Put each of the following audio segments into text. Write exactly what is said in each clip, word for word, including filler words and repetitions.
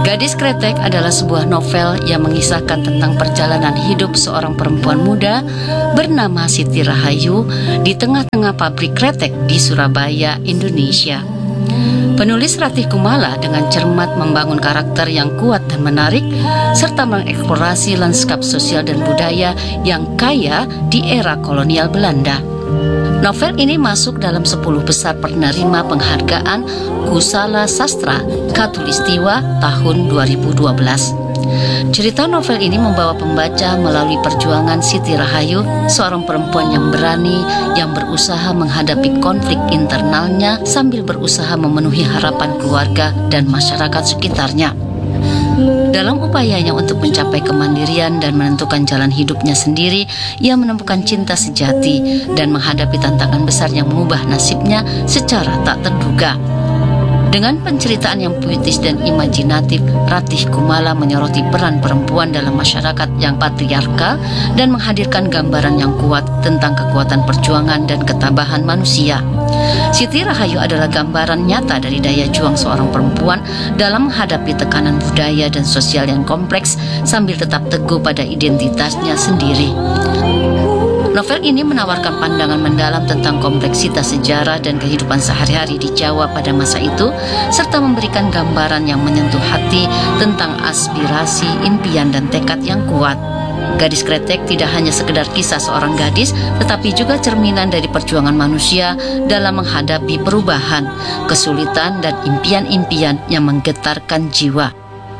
Gadis Kretek adalah sebuah novel yang mengisahkan tentang perjalanan hidup seorang perempuan muda bernama Siti Rahayu di tengah-tengah pabrik kretek di Surabaya, Indonesia. Penulis Ratih Kumala dengan cermat membangun karakter yang kuat dan menarik serta mengeksplorasi lanskap sosial dan budaya yang kaya di era kolonial Belanda. Novel ini masuk dalam sepuluh besar penerima penghargaan Kusala Sastra Khatulistiwa tahun dua ribu dua belas. Cerita novel ini membawa pembaca melalui perjuangan Siti Rahayu, seorang perempuan yang berani, yang berusaha menghadapi konflik internalnya sambil berusaha memenuhi harapan keluarga dan masyarakat sekitarnya. Dalam upayanya untuk mencapai kemandirian dan menentukan jalan hidupnya sendiri, ia menemukan cinta sejati dan menghadapi tantangan besar yang mengubah nasibnya secara tak terduga. Dengan penceritaan yang puitis dan imajinatif, Ratih Kumala menyoroti peran perempuan dalam masyarakat yang patriarkal dan menghadirkan gambaran yang kuat tentang kekuatan perjuangan dan ketabahan manusia. Siti Rahayu adalah gambaran nyata dari daya juang seorang perempuan dalam menghadapi tekanan budaya dan sosial yang kompleks sambil tetap teguh pada identitasnya sendiri. Novel ini menawarkan pandangan mendalam tentang kompleksitas sejarah dan kehidupan sehari-hari di Jawa pada masa itu, serta memberikan gambaran yang menyentuh hati tentang aspirasi, impian, dan tekad yang kuat. Gadis Kretek tidak hanya sekedar kisah seorang gadis, tetapi juga cerminan dari perjuangan manusia dalam menghadapi perubahan, kesulitan, dan impian-impian yang menggetarkan jiwa.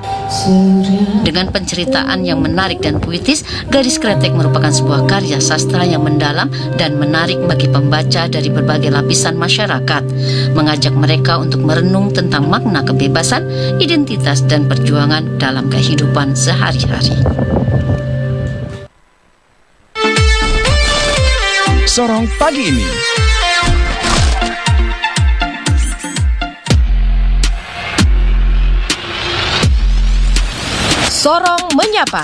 Dengan penceritaan yang menarik dan puitis, Gadis Kretek merupakan sebuah karya sastra yang mendalam dan menarik bagi pembaca dari berbagai lapisan masyarakat, mengajak mereka untuk merenung tentang makna kebebasan, identitas, dan perjuangan dalam kehidupan sehari-hari. Sorong pagi ini. Sorong menyapa.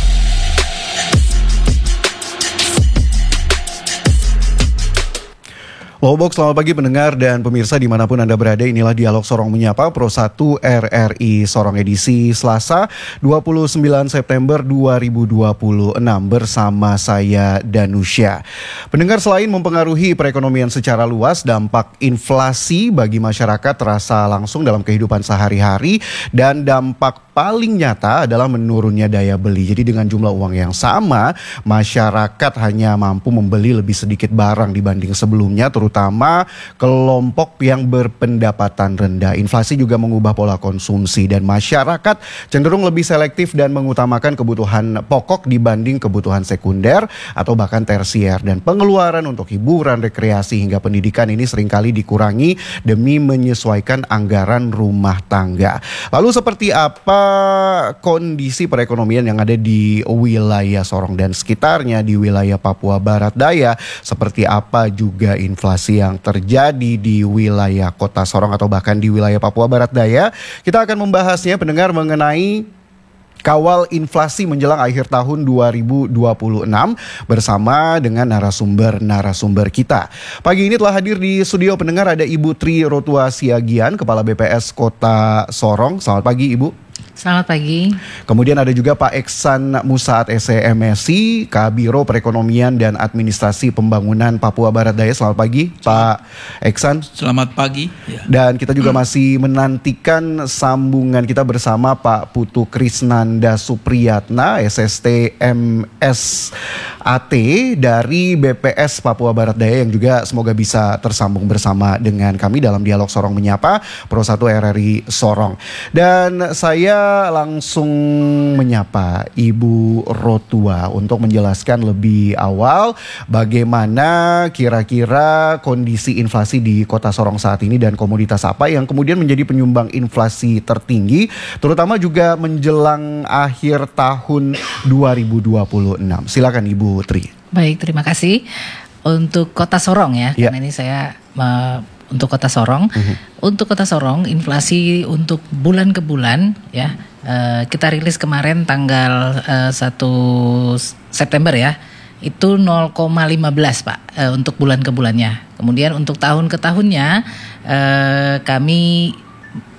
Lowbox, selamat pagi pendengar dan pemirsa dimanapun Anda berada. Inilah Dialog Sorong Menyapa Pro satu R R I Sorong edisi Selasa dua puluh sembilan September dua ribu dua puluh enam bersama saya Danusya. Pendengar, selain mempengaruhi perekonomian secara luas, dampak inflasi bagi masyarakat terasa langsung dalam kehidupan sehari-hari dan dampak paling nyata adalah menurunnya daya beli. Jadi dengan jumlah uang yang sama, masyarakat hanya mampu membeli lebih sedikit barang dibanding sebelumnya, terutama kelompok yang berpendapatan rendah. Inflasi juga mengubah pola konsumsi dan masyarakat cenderung lebih selektif dan mengutamakan kebutuhan pokok dibanding kebutuhan sekunder atau bahkan tersier. Dan pengeluaran untuk hiburan, rekreasi hingga pendidikan ini seringkali dikurangi demi menyesuaikan anggaran rumah tangga. Lalu seperti apa kondisi perekonomian yang ada di wilayah Sorong dan sekitarnya, di wilayah Papua Barat Daya? Seperti apa juga inflasi yang terjadi di wilayah kota Sorong atau bahkan di wilayah Papua Barat Daya? Kita akan membahasnya pendengar mengenai kawal inflasi menjelang akhir tahun dua ribu dua puluh enam bersama dengan narasumber-narasumber kita. Pagi ini telah hadir di studio pendengar ada Ibu Tri Rotua Siagian, Kepala B P S Kota Sorong. Selamat pagi Ibu. Selamat pagi. Kemudian ada juga Pak Eksan Musaat S E M S I, Kabiro Perekonomian dan Administrasi Pembangunan Papua Barat Daya. Selamat pagi Pak Eksan. Selamat pagi. Ya. Dan kita juga masih menantikan sambungan kita bersama Pak Putu Krisnanda Supriyatna, S S T M S A T dari B P S Papua Barat Daya, yang juga semoga bisa tersambung bersama dengan kami dalam Dialog Sorong Menyapa Pro satu R R I Sorong. Dan saya langsung menyapa Ibu Rotua untuk menjelaskan lebih awal bagaimana kira-kira kondisi inflasi di Kota Sorong saat ini dan komoditas apa yang kemudian menjadi penyumbang inflasi tertinggi, terutama juga menjelang akhir tahun dua ribu dua puluh enam. Silakan Ibu Tri. Baik, terima kasih. Untuk Kota Sorong ya, ya. karena ini saya uh, untuk Kota Sorong. Uh-huh. Untuk Kota Sorong, inflasi untuk bulan ke bulan ya, uh, kita rilis kemarin tanggal uh, satu September ya, itu nol koma lima belas Pak, uh, untuk bulan ke bulannya. Kemudian untuk tahun ke tahunnya uh, kami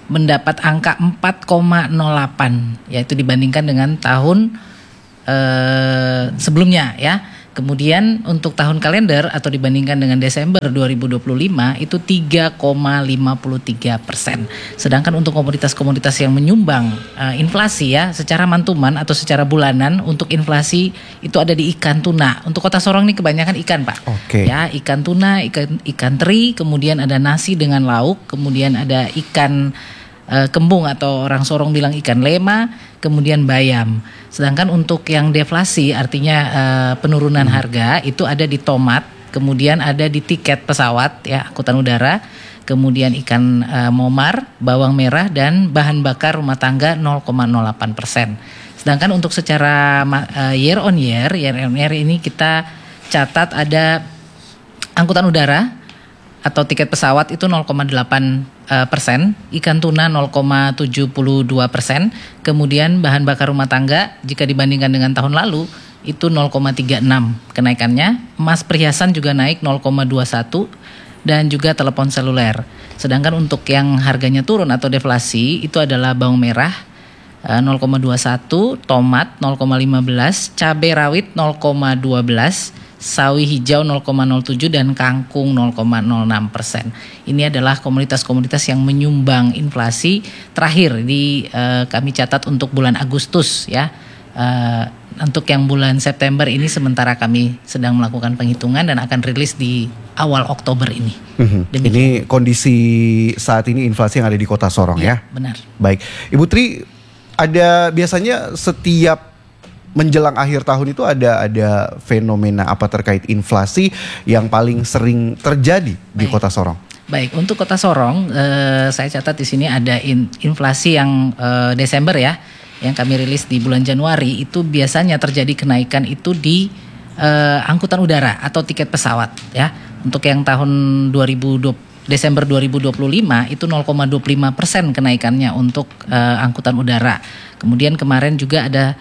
mendapat angka empat koma nol delapan, yaitu dibandingkan dengan tahun eh, sebelumnya ya. Kemudian untuk tahun kalender atau dibandingkan dengan Desember dua ribu dua puluh lima itu tiga koma lima tiga persen. Sedangkan untuk komoditas-komoditas yang menyumbang uh, inflasi ya secara mantuman atau secara bulanan, untuk inflasi itu ada di ikan tuna. Untuk Kota Sorong ini kebanyakan ikan, Pak. Oke. Ya, ikan tuna, ikan ikan teri, kemudian ada nasi dengan lauk, kemudian ada ikan uh, kembung atau orang Sorong bilang ikan lema, kemudian bayam. Sedangkan untuk yang deflasi artinya uh, penurunan hmm. harga itu ada di tomat, kemudian ada di tiket pesawat ya, angkutan udara, kemudian ikan uh, momar, bawang merah dan bahan bakar rumah tangga nol koma nol delapan persen. Sedangkan untuk secara uh, year on year, year on year ini kita catat ada angkutan udara atau tiket pesawat itu nol koma delapan persen, ikan tuna nol koma tujuh dua persen, kemudian bahan bakar rumah tangga jika dibandingkan dengan tahun lalu itu nol koma tiga enam kenaikannya, emas perhiasan juga naik nol koma dua satu dan juga telepon seluler. Sedangkan untuk yang harganya turun atau deflasi itu adalah bawang merah nol koma dua satu, tomat nol koma lima belas, cabai rawit nol koma dua belas, sawi hijau nol koma nol tujuh dan kangkung nol koma nol enam persen. Ini adalah komoditas-komoditas yang menyumbang inflasi terakhir di uh, kami catat untuk bulan Agustus ya. Uh, untuk yang bulan September ini sementara kami sedang melakukan penghitungan dan akan rilis di awal Oktober ini. Mm-hmm. Ini kondisi saat ini inflasi yang ada di Kota Sorong ya. Ya, benar. Baik, Ibu Tri, ada biasanya setiap menjelang akhir tahun itu ada ada fenomena apa terkait inflasi yang paling sering terjadi di Baik. Kota Sorong? Baik, untuk Kota Sorong eh, saya catat di sini ada in, inflasi yang eh, Desember ya, yang kami rilis di bulan Januari itu biasanya terjadi kenaikan itu di eh, angkutan udara atau tiket pesawat ya. Untuk yang tahun dua ribu dua puluh Desember dua ribu dua puluh lima itu nol koma dua puluh lima persen kenaikannya untuk eh, angkutan udara. Kemudian kemarin juga ada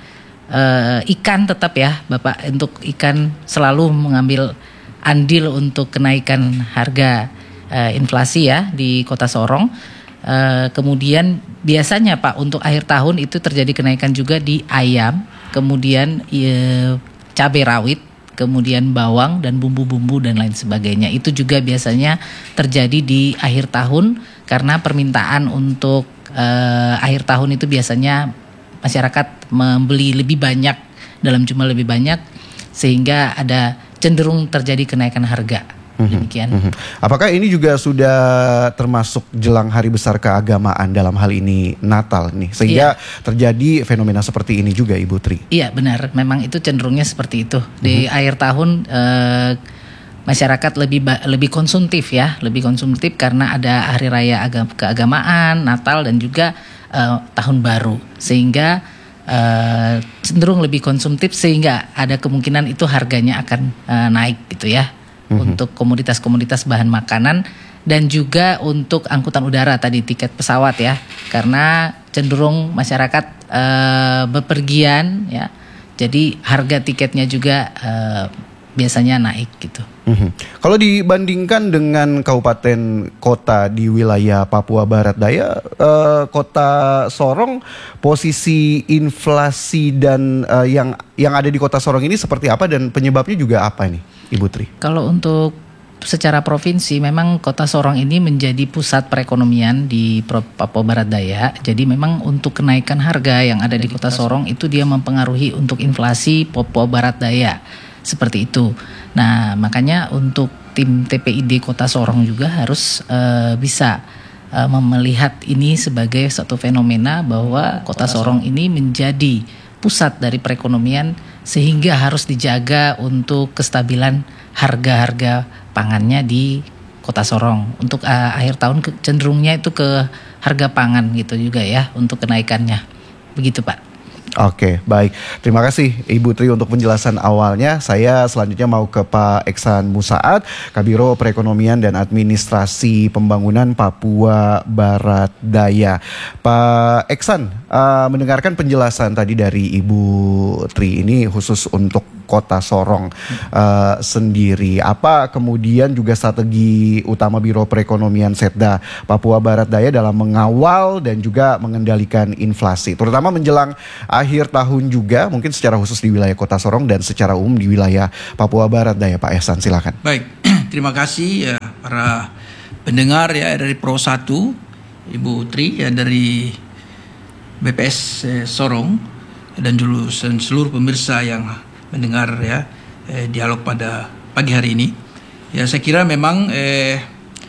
Uh, ikan tetap ya Bapak, untuk ikan selalu mengambil andil untuk kenaikan harga uh, inflasi ya di Kota Sorong. Uh, kemudian biasanya Pak untuk akhir tahun itu terjadi kenaikan juga di ayam, kemudian uh, cabai rawit, kemudian bawang dan bumbu-bumbu dan lain sebagainya. Itu juga biasanya terjadi di akhir tahun karena permintaan untuk uh, akhir tahun itu biasanya masyarakat membeli lebih banyak dalam jumlah lebih banyak sehingga ada cenderung terjadi kenaikan harga. Demikian. Mm-hmm. Apakah ini juga sudah termasuk jelang hari besar keagamaan dalam hal ini Natal nih sehingga iya. terjadi fenomena seperti ini juga Ibu Tri? Iya benar, memang itu cenderungnya seperti itu. Di mm-hmm. akhir tahun eh, masyarakat lebih lebih konsumtif ya, lebih konsumtif karena ada hari raya agam, keagamaan, Natal dan juga Uh, tahun baru sehingga uh, cenderung lebih konsumtif sehingga ada kemungkinan itu harganya akan uh, naik gitu ya mm-hmm. untuk komoditas-komoditas bahan makanan dan juga untuk angkutan udara tadi tiket pesawat ya karena cenderung masyarakat uh, bepergian ya jadi harga tiketnya juga uh, biasanya naik gitu. Mm-hmm. Kalau dibandingkan dengan kabupaten kota di wilayah Papua Barat Daya, eh, Kota Sorong posisi inflasi dan eh, yang yang ada di Kota Sorong ini seperti apa dan penyebabnya juga apa nih, Ibu Tri? Kalau untuk secara provinsi memang Kota Sorong ini menjadi pusat perekonomian di Papua Barat Daya. Jadi memang untuk kenaikan harga yang ada di Kota Sorong itu dia mempengaruhi untuk inflasi Papua Barat Daya. Seperti itu. Nah, makanya untuk tim T P I D Kota Sorong juga harus uh, bisa uh, melihat ini sebagai satu fenomena bahwa Kota Sorong ini menjadi pusat dari perekonomian sehingga harus dijaga untuk kestabilan harga-harga pangannya di Kota Sorong. Untuk uh, akhir tahun cenderungnya itu ke harga pangan gitu juga ya untuk kenaikannya. Begitu Pak. Oke, baik. Terima kasih Ibu Tri untuk penjelasan awalnya. Saya selanjutnya mau ke Pak Eksan Musaad, Kabiro Perekonomian dan Administrasi Pembangunan Papua Barat Daya. Pak Eksan, uh, mendengarkan penjelasan tadi dari Ibu Tri ini khusus untuk Kota Sorong uh, sendiri. Apa kemudian juga strategi utama Biro Perekonomian Setda Papua Barat Daya dalam mengawal dan juga mengendalikan inflasi, terutama menjelang akhir tahun juga, mungkin secara khusus di wilayah Kota Sorong dan secara umum di wilayah Papua Barat Daya, Pak Ehsan, silakan. Baik, terima kasih ya para pendengar ya dari Pro satu, Ibu Tri ya dari B P S eh, Sorong, dan dulu seluruh pemirsa yang mendengar ya eh, dialog pada pagi hari ini. Ya, saya kira memang eh,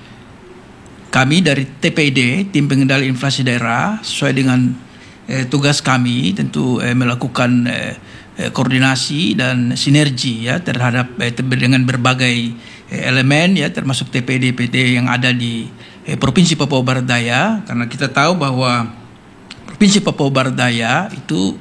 kami dari T P I D, Tim Pengendali Inflasi Daerah, sesuai dengan eh, tugas kami tentu eh, melakukan eh, eh, koordinasi dan sinergi ya terhadap eh, dengan berbagai eh, elemen ya, termasuk T P I D P D yang ada di eh, Provinsi Papua Barat Daya, karena kita tahu bahwa Provinsi Papua Barat Daya itu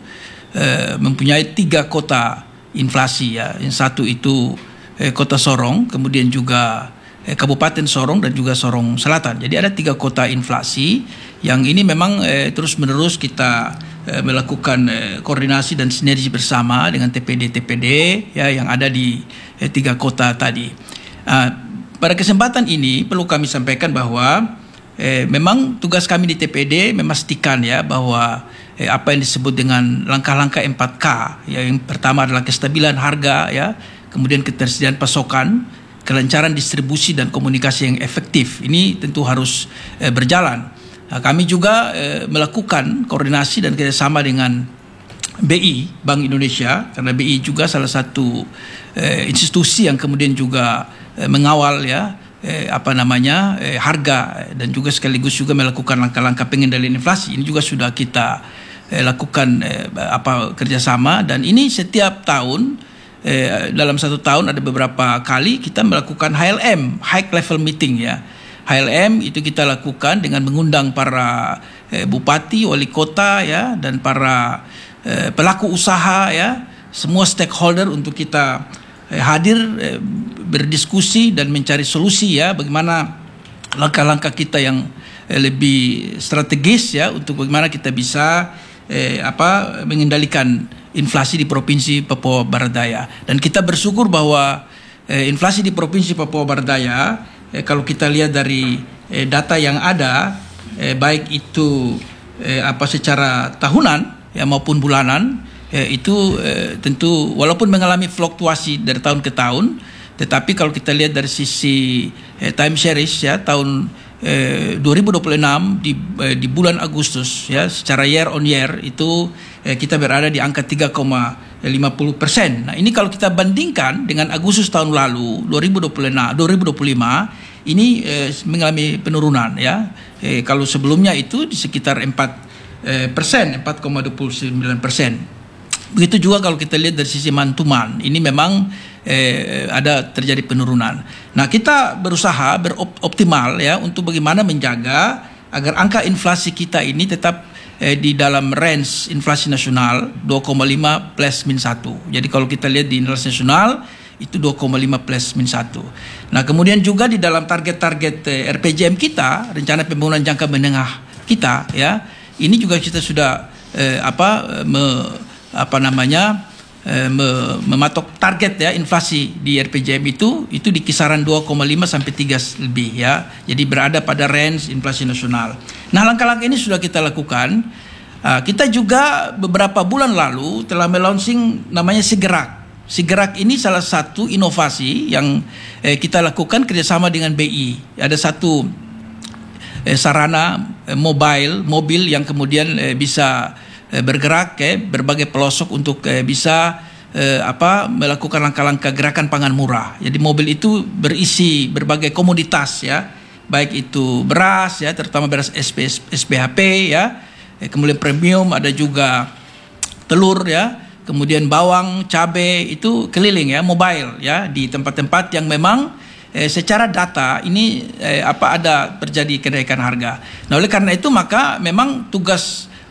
eh, mempunyai tiga kota inflasi ya. Yang satu itu eh, Kota Sorong, kemudian juga eh, Kabupaten Sorong dan juga Sorong Selatan. Jadi ada tiga kota inflasi yang ini memang eh, terus-menerus kita eh, melakukan eh, koordinasi dan sinergi bersama dengan T P D T P D ya yang ada di eh, tiga kota tadi. Uh, pada kesempatan ini perlu kami sampaikan bahwa Eh, memang tugas kami di T P D memastikan ya bahwa eh, apa yang disebut dengan langkah-langkah empat K ya, yang pertama adalah kestabilan harga ya, kemudian ketersediaan pasokan, kelancaran distribusi dan komunikasi yang efektif. Ini tentu harus eh, berjalan. Nah, kami juga eh, melakukan koordinasi dan kerjasama dengan B I, Bank Indonesia, karena B I juga salah satu eh, institusi yang kemudian juga eh, mengawal ya Eh, apa namanya eh, harga dan juga sekaligus juga melakukan langkah-langkah pengendalian inflasi. Ini juga sudah kita eh, lakukan eh, apa kerjasama, dan ini setiap tahun eh, dalam satu tahun ada beberapa kali kita melakukan H L M, High Level Meeting ya. H L M itu kita lakukan dengan mengundang para eh, bupati, wali kota ya, dan para eh, pelaku usaha ya, semua stakeholder untuk kita eh, hadir eh, berdiskusi dan mencari solusi ya, bagaimana langkah-langkah kita yang eh, lebih strategis ya untuk bagaimana kita bisa eh, apa mengendalikan inflasi di Provinsi Papua Barat Daya. Dan kita bersyukur bahwa eh, inflasi di Provinsi Papua Barat Daya eh, kalau kita lihat dari eh, data yang ada eh, baik itu eh, apa secara tahunan ya maupun bulanan eh, itu eh, tentu walaupun mengalami fluktuasi dari tahun ke tahun, tetapi kalau kita lihat dari sisi eh, time series ya tahun eh, dua ribu dua puluh enam di eh, di bulan Agustus ya secara year on year itu eh, kita berada di angka tiga koma lima puluh persen. Nah, ini kalau kita bandingkan dengan Agustus tahun lalu dua ribu dua puluh enam dua ribu dua puluh lima ini eh, mengalami penurunan ya. Eh, kalau sebelumnya itu di sekitar empat persen, empat koma dua puluh sembilan persen. Begitu juga kalau kita lihat dari sisi mantuman, ini memang eh, ada terjadi penurunan. Nah, kita berusaha beroptimal ya untuk bagaimana menjaga agar angka inflasi kita ini tetap eh, di dalam range inflasi nasional dua koma lima plus min satu. Jadi kalau kita lihat di inflasi nasional itu dua koma lima plus min satu. Nah, kemudian juga di dalam target-target eh, R P J M kita, rencana pembangunan jangka menengah kita ya, ini juga kita sudah eh, apa me, apa namanya eh, mematok target ya inflasi di R P J M itu itu di kisaran dua koma lima sampai tiga lebih ya. Jadi berada pada range inflasi nasional. Nah, langkah-langkah ini sudah kita lakukan. Uh, kita juga beberapa bulan lalu telah melaunching namanya Sigerak. Sigerak ini salah satu inovasi yang eh, kita lakukan kerjasama dengan B I. Ada satu eh, sarana eh, mobile mobil yang kemudian eh, bisa bergerak ke berbagai pelosok untuk eh, bisa eh, apa melakukan langkah-langkah gerakan pangan murah. Jadi mobil itu berisi berbagai komoditas ya, baik itu beras ya, terutama beras S P H P ya, eh, kemudian premium, ada juga telur ya, kemudian bawang, cabai, itu keliling ya, mobile ya di tempat-tempat yang memang eh, secara data ini eh, apa ada terjadi kenaikan harga. Nah, oleh karena itu maka memang tugas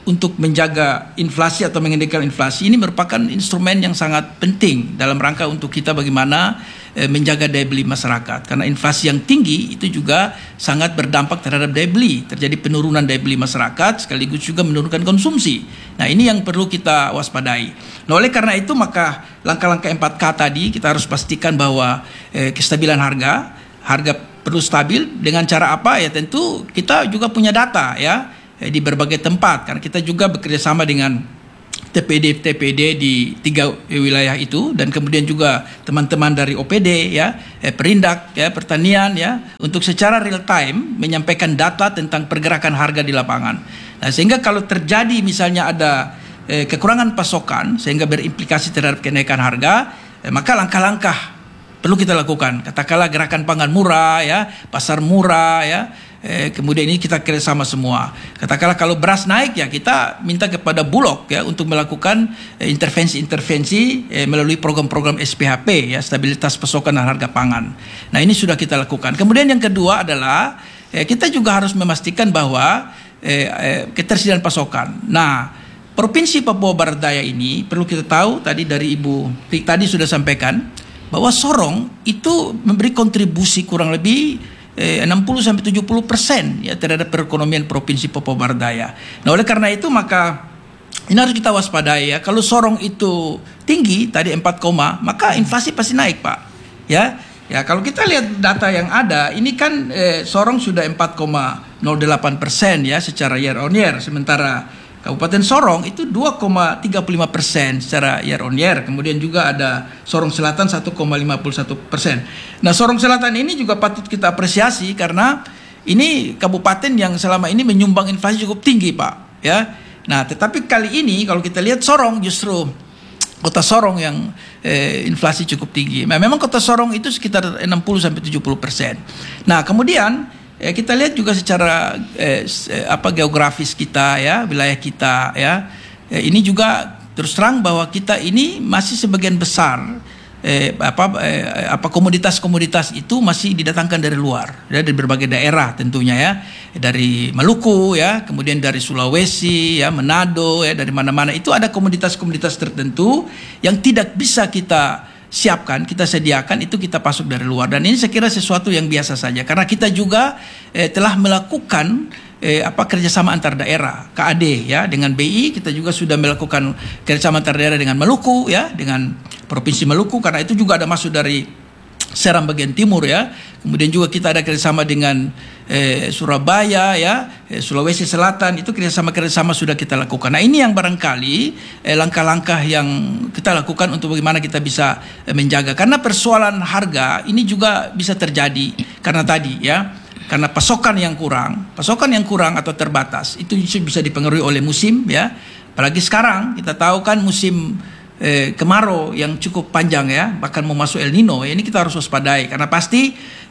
untuk menjaga inflasi atau mengendalikan inflasi ini merupakan instrumen yang sangat penting dalam rangka untuk kita bagaimana eh, menjaga daya beli masyarakat. Karena inflasi yang tinggi itu juga sangat berdampak terhadap daya beli. Terjadi penurunan daya beli masyarakat sekaligus juga menurunkan konsumsi. Nah, ini yang perlu kita waspadai. Nah, oleh karena itu maka langkah-langkah empat K tadi kita harus pastikan bahwa eh, kestabilan harga, harga perlu stabil dengan cara apa ya, tentu kita juga punya data ya di berbagai tempat, karena kita juga bekerja sama dengan T P D T P D di tiga wilayah itu, dan kemudian juga teman-teman dari O P D ya, eh, Perindak ya, pertanian ya, untuk secara real time menyampaikan data tentang pergerakan harga di lapangan. Nah, sehingga kalau terjadi misalnya ada eh, kekurangan pasokan sehingga berimplikasi terhadap kenaikan harga, eh, maka langkah-langkah perlu kita lakukan. Katakanlah gerakan pangan murah ya, pasar murah ya. Eh, kemudian ini kita kerjasama semua. Katakanlah kalau beras naik ya, kita minta kepada Bulog ya untuk melakukan eh, intervensi-intervensi eh, melalui program-program S P H P ya, stabilitas pasokan dan harga pangan. Nah, ini sudah kita lakukan. Kemudian yang kedua adalah eh, kita juga harus memastikan bahwa eh, eh, ketersediaan pasokan. Nah, Provinsi Papua Barat Daya ini perlu kita tahu, tadi dari Ibu tadi sudah sampaikan bahwa Sorong itu memberi kontribusi kurang lebih enam puluh sampai tujuh puluh persen ya terhadap perekonomian Provinsi Papua Barat Daya. Nah, oleh karena itu maka ini harus kita waspadai ya. Kalau Sorong itu tinggi tadi empat, maka inflasi pasti naik, Pak. Ya. Ya, kalau kita lihat data yang ada, ini kan eh, Sorong sudah empat koma nol delapan persen ya secara year on year, sementara Kabupaten Sorong itu dua koma tiga puluh lima persen secara year on year. Kemudian juga ada Sorong Selatan satu koma lima puluh satu persen. Nah, Sorong Selatan ini juga patut kita apresiasi karena ini kabupaten yang selama ini menyumbang inflasi cukup tinggi, Pak. Ya. Nah, tetapi kali ini kalau kita lihat Sorong, justru Kota Sorong yang eh, inflasi cukup tinggi. Nah, memang Kota Sorong itu sekitar enam puluh sampai tujuh puluh persen. Nah, kemudian Eh, kita lihat juga secara eh, apa geografis kita ya, wilayah kita ya. Eh, ini juga terus terang bahwa kita ini masih sebagian besar eh, apa eh, apa komoditas-komoditas itu masih didatangkan dari luar, ya, dari berbagai daerah tentunya ya. Dari Maluku ya, kemudian dari Sulawesi ya, Manado ya, dari mana-mana itu ada komoditas-komoditas tertentu yang tidak bisa kita siapkan, kita sediakan, itu kita pasok dari luar. Dan ini saya kira sesuatu yang biasa saja, karena kita juga eh, telah melakukan eh, apa kerjasama antar daerah, K A D ya, dengan B I. Kita juga sudah melakukan kerjasama antar daerah dengan Maluku ya, dengan Provinsi Maluku, karena itu juga ada masuk dari Seram bagian timur ya. Kemudian juga kita ada kerjasama dengan eh, Surabaya ya, eh, Sulawesi Selatan, itu kerjasama-kerjasama sudah kita lakukan. Nah, ini yang barangkali eh, langkah-langkah yang kita lakukan untuk bagaimana kita bisa eh, menjaga. Karena persoalan harga ini juga bisa terjadi karena tadi ya, karena pasokan yang kurang, pasokan yang kurang atau terbatas itu bisa dipengaruhi oleh musim ya. Apalagi sekarang kita tahu kan musim Eh, kemarau yang cukup panjang ya, bahkan mau masuk El Nino ya, ini kita harus waspadai karena pasti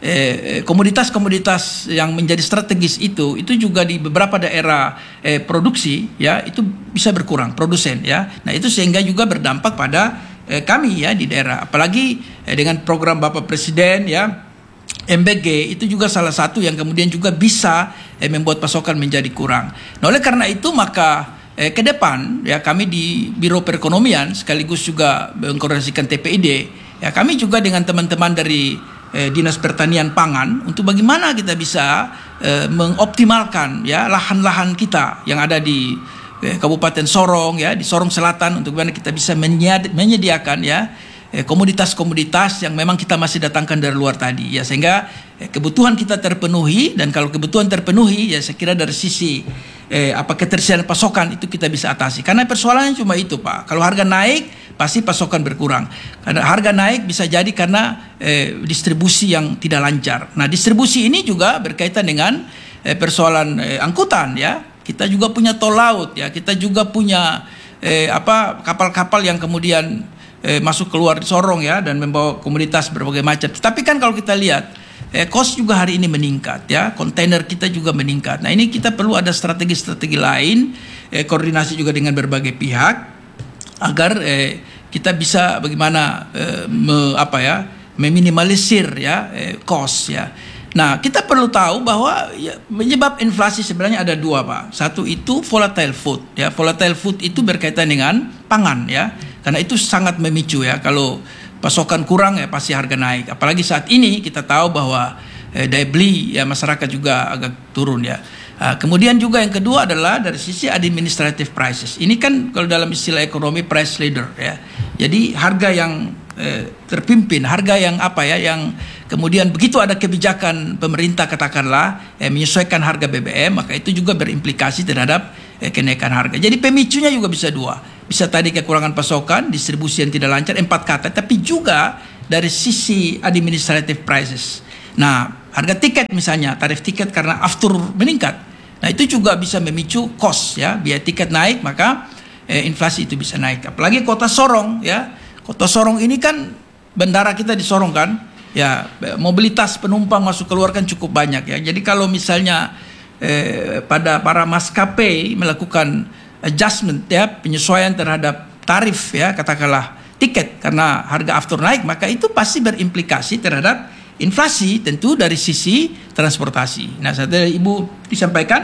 eh, komoditas-komoditas yang menjadi strategis itu itu juga di beberapa daerah eh, produksi ya itu bisa berkurang produsen ya. Nah, itu sehingga juga berdampak pada eh, kami ya di daerah, apalagi eh, dengan program Bapak Presiden ya M B G itu juga salah satu yang kemudian juga bisa eh, membuat pasokan menjadi kurang. Nah, oleh karena itu maka Eh, ke depan ya kami di Biro Perekonomian sekaligus juga mengkoordinasikan T P I D ya, kami juga dengan teman-teman dari eh, Dinas Pertanian Pangan untuk bagaimana kita bisa eh, mengoptimalkan ya lahan-lahan kita yang ada di eh, Kabupaten Sorong ya, di Sorong Selatan, untuk bagaimana kita bisa menyedi- menyediakan ya eh, komoditas-komoditas yang memang kita masih datangkan dari luar tadi ya, sehingga eh, kebutuhan kita terpenuhi. Dan kalau kebutuhan terpenuhi ya, saya kira dari sisi Eh, apa ketersediaan pasokan itu kita bisa atasi. Karena persoalannya cuma itu, Pak. Kalau harga naik pasti pasokan berkurang. Karena harga naik bisa jadi karena eh, distribusi yang tidak lancar. Nah, distribusi ini juga berkaitan dengan eh, persoalan eh, angkutan ya. Kita juga punya tol laut ya. Kita juga punya eh, apa kapal-kapal yang kemudian eh, masuk keluar Sorong ya dan membawa komoditas berbagai macam. Tapi kan kalau kita lihat Eh, cost juga hari ini meningkat ya, kontainer kita juga meningkat. Nah, ini kita perlu ada strategi-strategi lain, eh, koordinasi juga dengan berbagai pihak agar eh, kita bisa bagaimana eh, me, apa ya, meminimalisir ya eh, cost ya. Nah, kita perlu tahu bahwa ya, penyebab inflasi sebenarnya ada dua, Pak. Satu itu volatile food, ya. Volatile food itu berkaitan dengan pangan, ya. Karena itu sangat memicu, ya. Kalau pasokan kurang, ya pasti harga naik. Apalagi saat ini kita tahu bahwa eh, daya beli ya masyarakat juga agak turun, ya. Uh, kemudian juga yang kedua adalah dari sisi administrative prices. Ini kan kalau dalam istilah ekonomi price leader, ya. Jadi harga yang eh, terpimpin, harga yang apa ya, yang kemudian begitu ada kebijakan pemerintah katakanlah eh, menyesuaikan harga B B M, maka itu juga berimplikasi terhadap eh, kenaikan harga. Jadi pemicunya juga bisa dua. Bisa tadi kekurangan pasokan, distribusi yang tidak lancar, empat kata, tapi juga dari sisi administrative prices. Nah, harga tiket misalnya, tarif tiket karena aftur meningkat. Nah, itu juga bisa memicu cost, ya, biaya tiket naik, maka eh, inflasi itu bisa naik. Apalagi kota Sorong, ya. Kota Sorong ini kan bandara kita di Sorong kan, ya, mobilitas penumpang masuk keluar kan cukup banyak, ya. Jadi kalau misalnya eh, pada para maskapai melakukan adjustment, ya, penyesuaian terhadap tarif, ya, katakanlah tiket karena harga aftur naik, maka itu pasti berimplikasi terhadap inflasi tentu dari sisi transportasi. Nah, saat Ibu disampaikan,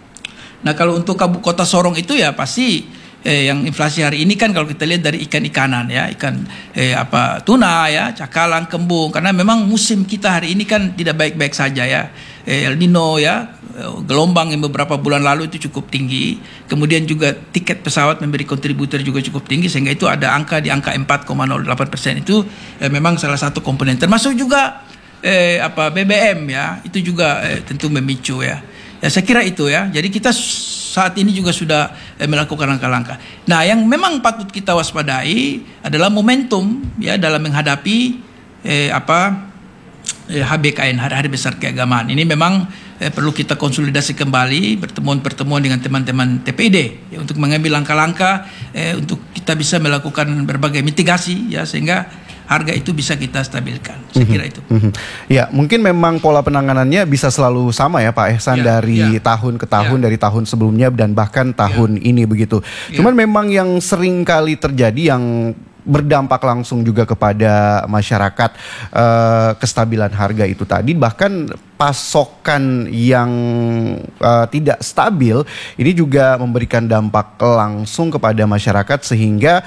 nah kalau untuk kota Sorong itu ya pasti eh, yang inflasi hari ini kan kalau kita lihat dari ikan-ikanan, ya, ikan eh, apa tuna, ya, cakalang, kembung, karena memang musim kita hari ini kan tidak baik-baik saja, ya. Eh, El Nino, ya, gelombang yang beberapa bulan lalu itu cukup tinggi. Kemudian juga tiket pesawat memberi kontributor juga cukup tinggi, sehingga itu ada angka di angka empat koma nol delapan persen itu eh, memang salah satu komponen. Termasuk juga Eh, apa B B M, ya, itu juga eh, tentu memicu, ya. Ya saya kira itu, ya. Jadi kita saat ini juga sudah eh, melakukan langkah-langkah. Nah, yang memang patut kita waspadai adalah momentum, ya, dalam menghadapi eh, apa eh, H B K N, hari-hari besar keagamaan. Ini memang eh, perlu kita konsolidasi kembali, pertemuan-pertemuan dengan teman-teman T P I D, ya, untuk mengambil langkah-langkah eh, untuk kita bisa melakukan berbagai mitigasi, ya, sehingga harga itu bisa kita stabilkan. Saya kira itu. Mm-hmm. Ya, mungkin memang pola penanganannya bisa selalu sama, ya, Pak Ehsan, ya, dari ya. tahun ke tahun, ya. dari tahun sebelumnya dan bahkan tahun ya. ini begitu. Ya. Cuman memang yang sering kali terjadi yang berdampak langsung juga kepada masyarakat, eh, kestabilan harga itu tadi, bahkan pasokan yang uh, tidak stabil ini juga memberikan dampak langsung kepada masyarakat, sehingga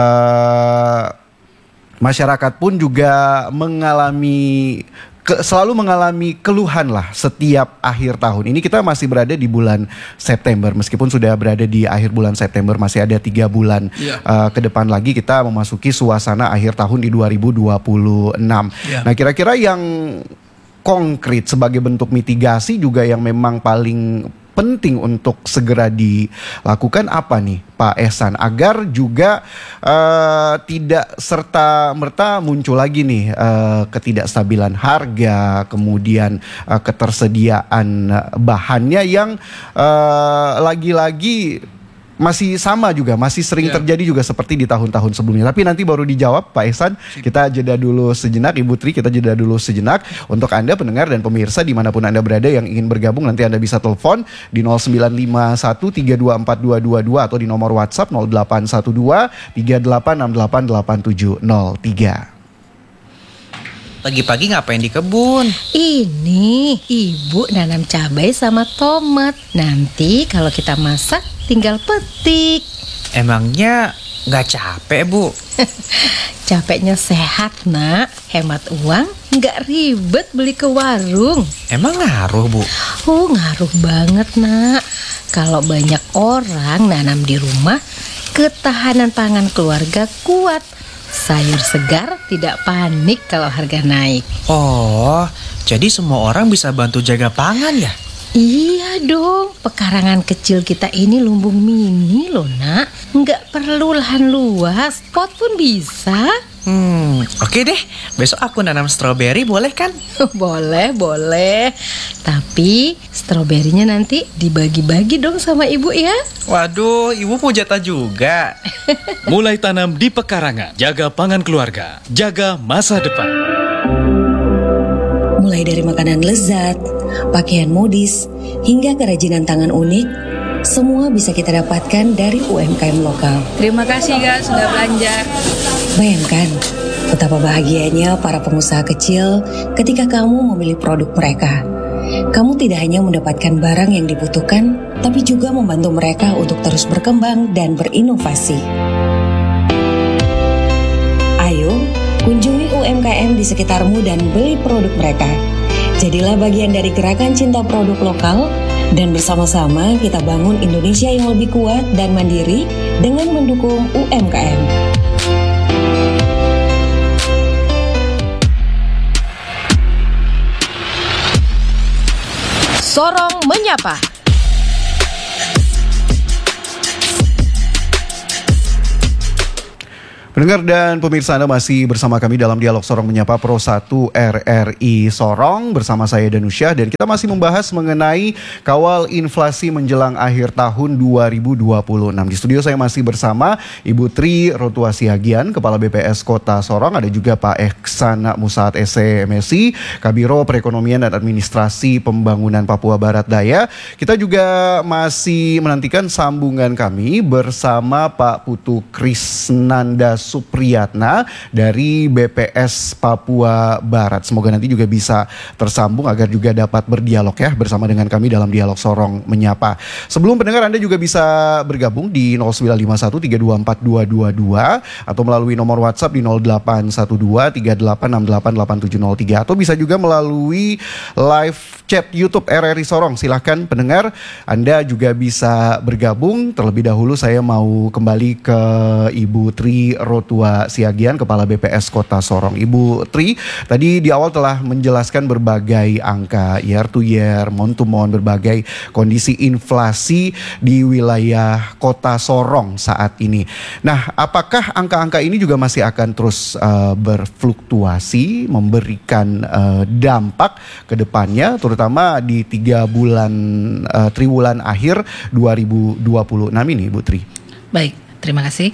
uh, masyarakat pun juga mengalami ke, selalu mengalami keluhan lah setiap akhir tahun. Ini kita masih berada di bulan September, meskipun sudah berada di akhir bulan September, masih ada tiga bulan yeah. uh, ke depan lagi kita memasuki suasana akhir tahun di dua ribu dua puluh enam. Yeah. Nah, kira-kira yang konkret sebagai bentuk mitigasi juga yang memang paling penting untuk segera dilakukan apa nih, Pak Ehsan, agar juga uh, tidak serta-merta muncul lagi nih uh, ketidakstabilan harga, kemudian uh, ketersediaan bahannya yang uh, lagi-lagi masih sama juga, masih sering yeah. terjadi juga seperti di tahun-tahun sebelumnya. Tapi nanti baru dijawab, Pak Ehsan. Kita jeda dulu sejenak, Ibu Tri, kita jeda dulu sejenak. Untuk Anda pendengar dan pemirsa dimanapun Anda berada yang ingin bergabung, nanti Anda bisa telepon di nol sembilan lima satu tiga dua empat dua dua dua atau di nomor WhatsApp nol delapan satu dua tiga delapan enam delapan delapan tujuh nol tiga. Pagi-pagi ngapain di kebun? Ini ibu nanam cabai sama tomat. Nanti kalau kita masak tinggal petik. Emangnya gak capek, Bu? Capeknya sehat, nak. Hemat uang, gak ribet beli ke warung. Emang ngaruh, Bu? Oh, ngaruh banget, nak. Kalau banyak orang nanam di rumah, ketahanan pangan keluarga kuat. Sayur segar, tidak panik kalau harga naik. Oh, jadi semua orang bisa bantu jaga pangan ya? Iya dong, pekarangan kecil kita ini lumbung mini loh, nak. Nggak perlu lahan luas, pot pun bisa. Hmm, oke deh. Besok aku nanam stroberi, boleh kan? Boleh, boleh. Tapi stroberinya nanti dibagi-bagi dong sama ibu ya. Waduh, ibu mau jatah juga. Mulai tanam di pekarangan, jaga pangan keluarga, jaga masa depan. Mulai dari makanan lezat, pakaian modis, hingga kerajinan tangan unik, semua bisa kita dapatkan dari U M K M lokal. Terima kasih Kak sudah belanja. Bayangkan betapa bahagianya para pengusaha kecil ketika kamu memilih produk mereka. Kamu tidak hanya mendapatkan barang yang dibutuhkan, tapi juga membantu mereka untuk terus berkembang dan berinovasi. Ayo, kunjungi U M K M di sekitarmu dan beli produk mereka. Jadilah bagian dari gerakan cinta produk lokal, dan bersama-sama kita bangun Indonesia yang lebih kuat dan mandiri dengan mendukung U M K M. Sorong Menyapa. Pendengar dan pemirsa, Anda masih bersama kami dalam Dialog Sorong Menyapa Pro satu R R I Sorong bersama saya Danusyah, dan kita masih membahas mengenai kawal inflasi menjelang akhir tahun dua ribu dua puluh enam. Di studio saya masih bersama Ibu Tri Rotua Siagian, Kepala B P S Kota Sorong, ada juga Pak Ehsan Musaat S C M S I, Kabiro Perekonomian dan Administrasi Pembangunan Papua Barat Daya. Kita juga masih menantikan sambungan kami bersama Pak Putu Krisnanda Supriyatna dari B P S Papua Barat. Semoga nanti juga bisa tersambung agar juga dapat berdialog ya bersama dengan kami dalam Dialog Sorong Menyapa. Sebelum pendengar, Anda juga bisa bergabung di nol sembilan lima satu tiga dua empat dua dua dua atau melalui nomor WhatsApp di nol delapan satu dua tiga delapan enam delapan delapan tujuh nol tiga, atau bisa juga melalui live chat YouTube R R I Sorong. Silahkan pendengar, Anda juga bisa bergabung. Terlebih dahulu saya mau kembali ke Ibu Tri Rotua Siagian, Kepala B P S Kota Sorong. Ibu Tri, tadi di awal telah menjelaskan berbagai angka year to year, month to month, berbagai kondisi inflasi di wilayah Kota Sorong saat ini. Nah, apakah angka-angka ini juga masih akan terus uh, berfluktuasi, memberikan uh, dampak ke depannya, terutama di tiga bulan uh, triwulan akhir dua ribu dua puluh enam ini, Ibu Tri? Baik, terima kasih.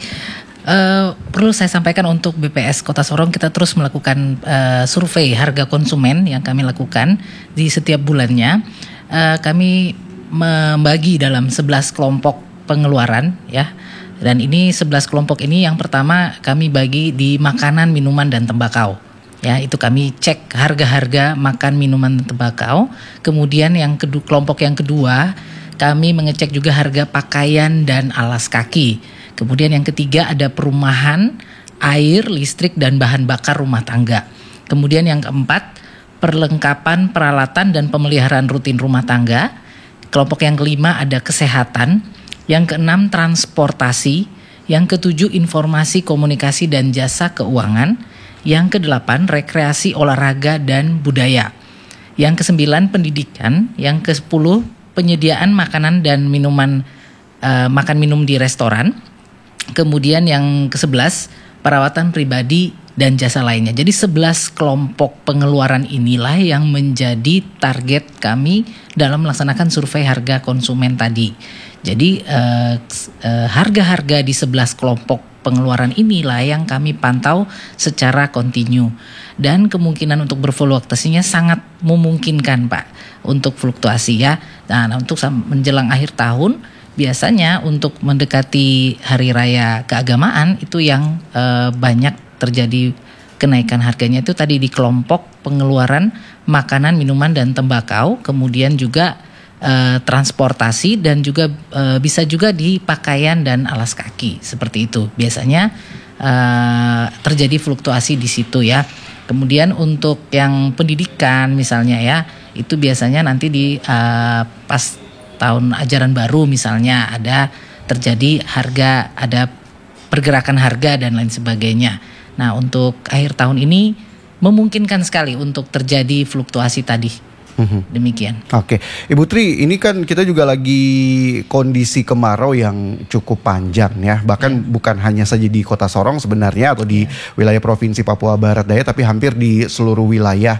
Uh, perlu saya sampaikan untuk B P S Kota Sorong, kita terus melakukan uh, survei harga konsumen yang kami lakukan di setiap bulannya. Uh, kami membagi dalam sebelas kelompok pengeluaran ya. Dan ini sebelas kelompok ini, yang pertama kami bagi di makanan, minuman, dan tembakau. Ya, itu kami cek harga-harga makan, minuman, dan tembakau. Kemudian yang kedua, kelompok yang kedua, kami mengecek juga harga pakaian dan alas kaki. Kemudian yang ketiga ada perumahan, air, listrik, dan bahan bakar rumah tangga. Kemudian yang keempat, perlengkapan, peralatan, dan pemeliharaan rutin rumah tangga. Kelompok yang kelima ada kesehatan. Yang keenam transportasi. Yang ketujuh informasi, komunikasi, dan jasa keuangan. Yang kedelapan rekreasi, olahraga, dan budaya. Yang kesembilan pendidikan. Yang kesepuluh penyediaan makanan dan minuman, uh, makan minum di restoran. Kemudian yang kesebelas perawatan pribadi dan jasa lainnya. Jadi sebelas kelompok pengeluaran inilah yang menjadi target kami dalam melaksanakan survei harga konsumen tadi. Jadi eh, eh, harga-harga di sebelas kelompok pengeluaran inilah yang kami pantau secara kontinu. Dan kemungkinan untuk berfluktuasinya sangat memungkinkan Pak untuk fluktuasi ya. Nah, untuk menjelang akhir tahun, biasanya untuk mendekati hari raya keagamaan itu yang e, banyak terjadi kenaikan harganya itu tadi di kelompok pengeluaran makanan, minuman, dan tembakau, kemudian juga e, transportasi, dan juga e, bisa juga di pakaian dan alas kaki, seperti itu. Biasanya e, terjadi fluktuasi di situ ya. Kemudian untuk yang pendidikan misalnya ya, itu biasanya nanti di e, pas tahun ajaran baru misalnya ada terjadi harga, ada pergerakan harga dan lain sebagainya. Nah, untuk akhir tahun ini memungkinkan sekali untuk terjadi fluktuasi tadi. Demikian. Oke, Ibu Tri, ini kan kita juga lagi kondisi kemarau yang cukup panjang ya. Bahkan ya. bukan hanya saja di Kota Sorong sebenarnya atau di ya. wilayah Provinsi Papua Barat Daya, tapi hampir di seluruh wilayah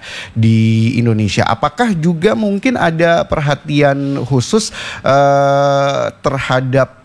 di Indonesia. Apakah juga mungkin ada perhatian khusus uh, terhadap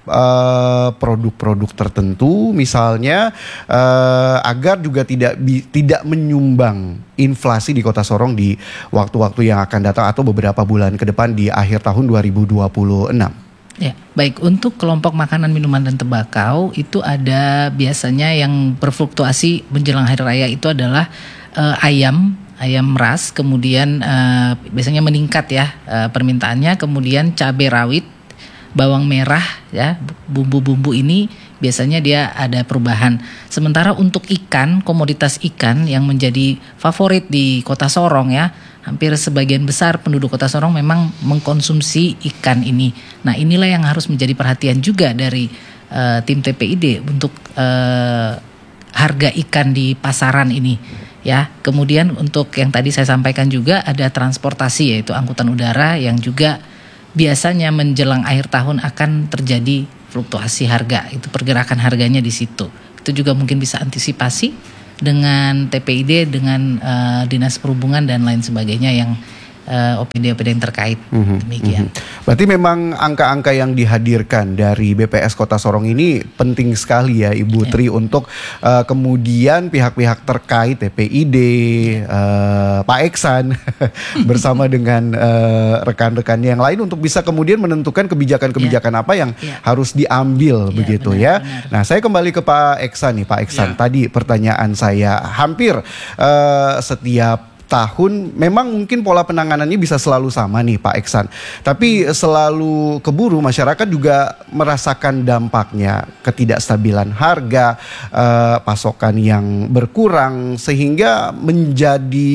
Uh, produk-produk tertentu misalnya uh, agar juga tidak bi- tidak menyumbang inflasi di Kota Sorong di waktu-waktu yang akan datang atau beberapa bulan ke depan di akhir tahun dua ribu dua puluh enam? Ya, baik, untuk kelompok makanan, minuman dan tembakau itu ada biasanya yang berfluktuasi menjelang hari raya itu adalah uh, ayam, ayam ras, kemudian uh, biasanya meningkat ya uh, permintaannya, kemudian cabai rawit, bawang merah ya, bumbu-bumbu ini biasanya dia ada perubahan. Sementara untuk ikan, komoditas ikan yang menjadi favorit di Kota Sorong ya, hampir sebagian besar penduduk Kota Sorong memang mengkonsumsi ikan ini. Nah, inilah yang harus menjadi perhatian juga dari uh, tim T P I D untuk uh, harga ikan di pasaran ini ya. Kemudian untuk yang tadi saya sampaikan juga ada transportasi, yaitu angkutan udara yang juga biasanya menjelang akhir tahun akan terjadi fluktuasi harga. Itu pergerakan harganya di situ. Itu juga mungkin bisa antisipasi dengan T P I D, dengan uh, Dinas Perhubungan dan lain sebagainya yang uh, O P D-O P D yang terkait. Mm-hmm. Demikian. Mm-hmm. Berarti memang angka-angka yang dihadirkan dari B P S Kota Sorong ini penting sekali ya Ibu yeah. Tri untuk uh, kemudian pihak-pihak terkait T P I D, uh, Pak Eksan bersama dengan uh, rekan-rekannya yang lain untuk bisa kemudian menentukan kebijakan-kebijakan yeah. apa yang yeah. harus diambil yeah, begitu benar, ya. Benar. Nah, saya kembali ke Pak Eksan nih, Pak Eksan. Yeah. Tadi pertanyaan saya hampir uh, setiap tahun memang mungkin pola penanganannya bisa selalu sama nih Pak Eksan. Tapi selalu keburu masyarakat juga merasakan dampaknya, ketidakstabilan harga, eh, pasokan yang berkurang sehingga menjadi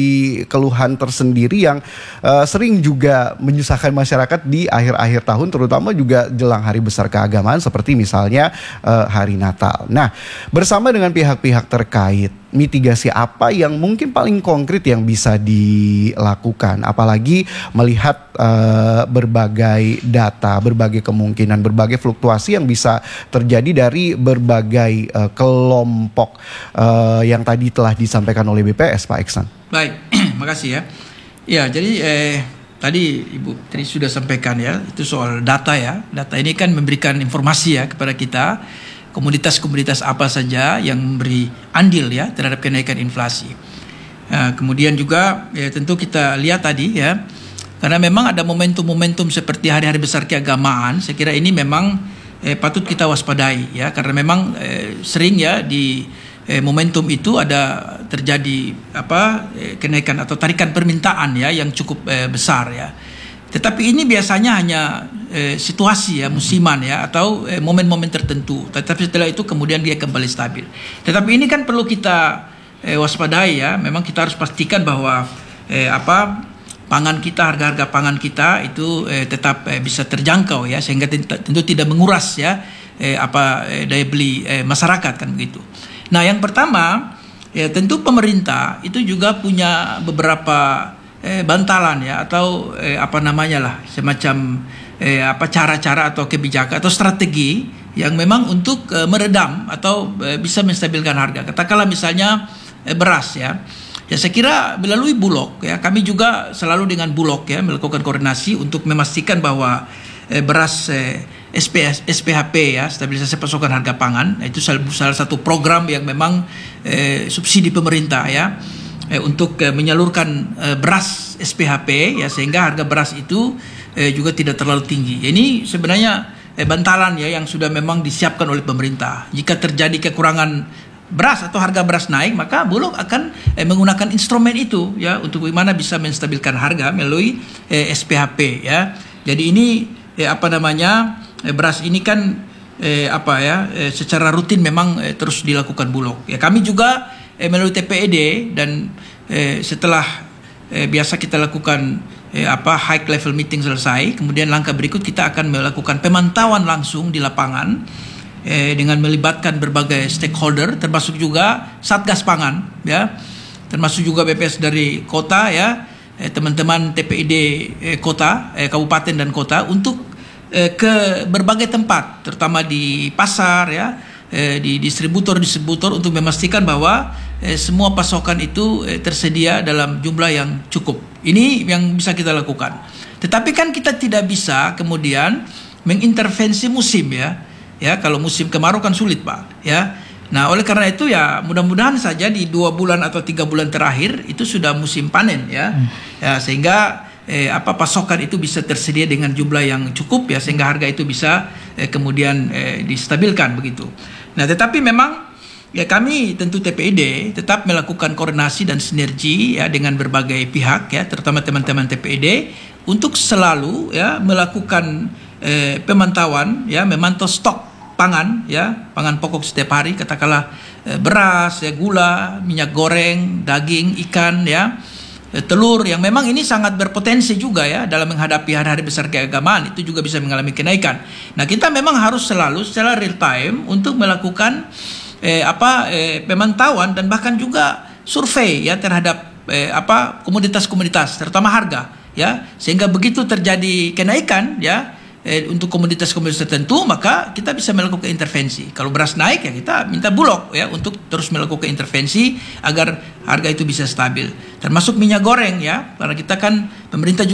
keluhan tersendiri yang eh, sering juga menyusahkan masyarakat di akhir-akhir tahun, terutama juga jelang hari besar keagamaan seperti misalnya eh, hari Natal. Nah, bersama dengan pihak-pihak terkait, mitigasi apa yang mungkin paling konkret yang bisa dilakukan, apalagi melihat uh, berbagai data, berbagai kemungkinan, berbagai fluktuasi yang bisa terjadi dari berbagai uh, kelompok uh, yang tadi telah disampaikan oleh B P S, Pak Eksan. Baik, makasih ya. Ya, jadi eh, tadi Ibu Tri sudah sampaikan ya, itu soal data ya. Data ini kan memberikan informasi ya kepada kita, komoditas-komoditas apa saja yang memberi andil ya terhadap kenaikan inflasi. Nah, kemudian juga ya, tentu kita lihat tadi ya, karena memang ada momentum-momentum seperti hari-hari besar keagamaan, saya kira ini memang eh, patut kita waspadai ya, karena memang eh, sering ya di eh, momentum itu ada terjadi apa eh, kenaikan atau tarikan permintaan ya yang cukup eh, besar ya. Tetapi ini biasanya hanya eh, situasi ya, musiman ya, atau eh, momen-momen tertentu. Tetapi setelah itu kemudian dia kembali stabil. Tetapi ini kan perlu kita eh, waspadai ya. Memang kita harus pastikan bahwa eh, apa pangan kita, harga-harga pangan kita itu eh, tetap eh, bisa terjangkau ya, sehingga tentu tidak menguras ya eh, apa eh, daya beli eh, masyarakat kan begitu. Nah, yang pertama ya tentu pemerintah itu juga punya beberapa Eh, bantalan ya, atau eh, apa namanya lah, semacam eh, apa cara-cara atau kebijakan atau strategi yang memang untuk eh, meredam atau eh, bisa menstabilkan harga. Katakanlah misalnya eh, beras ya, ya saya kira melalui Bulog ya, kami juga selalu dengan Bulog ya melakukan koordinasi untuk memastikan bahwa eh, beras eh, S P S, S P H P ya, stabilisasi pasokan harga pangan, itu salah, salah satu program yang memang eh, subsidi pemerintah ya, Eh, untuk eh, menyalurkan eh, beras S P H P ya, sehingga harga beras itu eh, juga tidak terlalu tinggi. Ini sebenarnya eh, bantalan ya yang sudah memang disiapkan oleh pemerintah. Jika terjadi kekurangan beras atau harga beras naik, maka Bulog akan eh, menggunakan instrumen itu ya untuk bagaimana bisa menstabilkan harga melalui eh, S P H P ya. Jadi ini eh, apa namanya eh, beras ini kan eh, apa ya eh, secara rutin memang eh, terus dilakukan Bulog. Ya, kami juga Eh, melalui T P I D dan eh, setelah eh, biasa kita lakukan eh, apa high level meeting selesai, kemudian langkah berikut kita akan melakukan pemantauan langsung di lapangan eh, dengan melibatkan berbagai stakeholder, termasuk juga Satgas Pangan ya, termasuk juga B P S dari kota ya, eh, teman-teman T P I D eh, kota, eh, kabupaten dan kota untuk eh, ke berbagai tempat, terutama di pasar ya, di distributor-distributor untuk memastikan bahwa eh, semua pasokan itu eh, tersedia dalam jumlah yang cukup. Ini yang bisa kita lakukan. Tetapi kan kita tidak bisa kemudian mengintervensi musim ya. Ya, kalau musim kemarau kan sulit, Pak, ya. Nah, oleh karena itu ya mudah-mudahan saja di dua bulan atau tiga bulan terakhir itu sudah musim panen ya. Hmm. Ya, sehingga eh, apa pasokan itu bisa tersedia dengan jumlah yang cukup ya, sehingga harga itu bisa eh, kemudian eh, distabilkan begitu. Nah, tetapi memang ya kami tentu T P I D tetap melakukan koordinasi dan sinergi ya dengan berbagai pihak ya, terutama teman-teman T P I D untuk selalu ya melakukan eh, pemantauan ya, memantau stok pangan ya, pangan pokok setiap hari, katakanlah eh, beras, ya, gula, minyak goreng, daging, ikan ya, eh, telur, yang memang ini sangat berpotensi juga ya dalam menghadapi hari-hari besar keagamaan, itu juga bisa mengalami kenaikan. Nah, kita memang harus selalu secara real time untuk melakukan eh, apa eh, pemantauan dan bahkan juga survei ya terhadap eh, apa komoditas-komoditas, terutama harga ya, sehingga begitu terjadi kenaikan ya Eh, untuk komoditas-komoditas tertentu, maka kita bisa melakukan intervensi. Kalau beras naik ya kita minta Bulog ya untuk terus melakukan intervensi agar harga itu bisa stabil. Termasuk minyak goreng ya, karena kita kan pemerintah juga